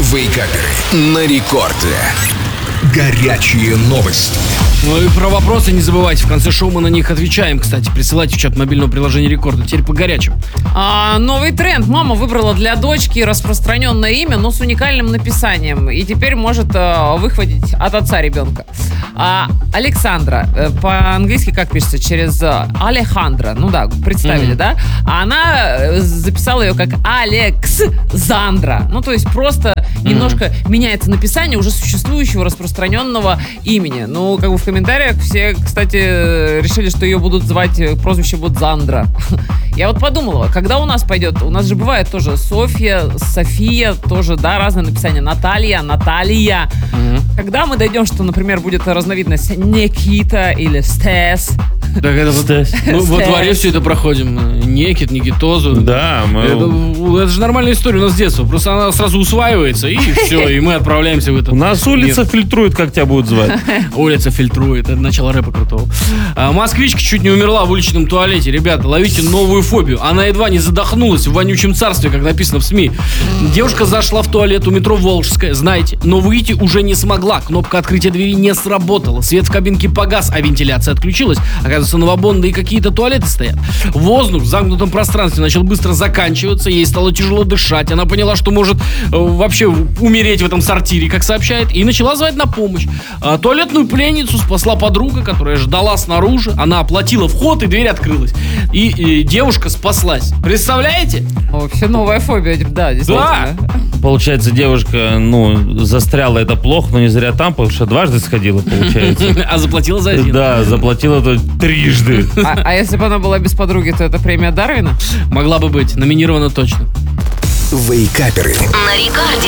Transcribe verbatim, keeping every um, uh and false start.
Вейкаперы на рекорде. Горячие новости. Ну и про вопросы не забывайте. В конце шоу мы на них отвечаем. Кстати, присылайте в чат мобильного приложения Рекорда. Теперь по горячим. А, новый тренд. Мама выбрала для дочки распространенное имя, но с уникальным написанием. И теперь может а, выхватить от отца ребенка. А, Александра. По-английски как пишется? Через Алехандро. Ну да, представили, mm-hmm. да? А она записала ее как Александра. Ну то есть просто mm-hmm. немножко меняется написание уже существующего распространенного имени. Ну, как бы в комментариях все, кстати, решили, что ее будут звать, прозвище будет Зандра. Я вот подумала, когда у нас пойдет, у нас же бывает тоже Софья, София, тоже, да, разные написания, Наталья, Наталья. Mm-hmm. Когда мы дойдем, что, например, будет разновидность Никита или Стес? Так это вот, мы во дворе все это проходим. Некит, Никитозу. Да, мы... это, это же нормальная история у нас с детства. Просто она сразу усваивается, и все, и мы отправляемся в этот У нас улица мир. Фильтрует, как тебя будут звать. Улица фильтрует. Это начало рэпа крутого. А, москвичка чуть не умерла в уличном туалете. Ребята, ловите новую фобию. Она едва не задохнулась в вонючем царстве, как написано в СМИ. Девушка зашла в туалет у метро Волжская, знаете, но выйти уже не смогла. Кнопка открытия двери не сработала. Свет в кабинке погас, а вентиляция отключилась. Оказывается, новобонные какие-то туалеты стоят. Воздух в замкнутом пространстве начал быстро заканчиваться. Ей стало тяжело дышать. Она поняла, что может э, вообще умереть в этом сортире, как сообщает, и начала звать на помощь. А, туалетную пленницу спасла подруга, которая ждала снаружи. Она оплатила вход, и дверь открылась. И, и девушка спаслась. Представляете? Вообще новая фобия, да, действительно. Да. Получается, девушка, ну, застряла, это плохо, но не зря там, потому что дважды сходила, получается. А заплатила за один. Да, заплатила то трижды. А, а если бы она была без подруги, то это премия Дарвина? Могла бы быть. Номинирована точно. Вейкаперы. На рекорде.